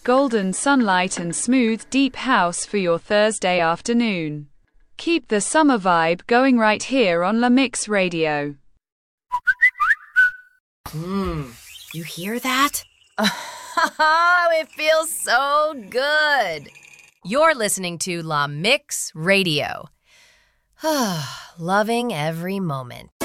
golden sunlight and smooth, deep house for your Thursday afternoon. Keep the summer vibe going right here on La Mix Radio. You hear that? It feels so good. You're listening to La Mix Radio. Loving every moment.